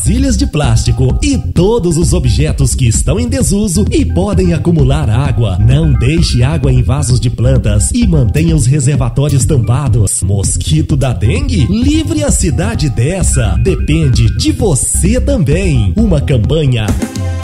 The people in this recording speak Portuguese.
vasilhas de plástico e todos os objetos que estão em desuso e podem acumular água. Não deixe água em vasos de plantas e mantenha os reservatórios tampados. Mosquito da dengue? Livre a cidade dessa. Depende de você também. Uma campanha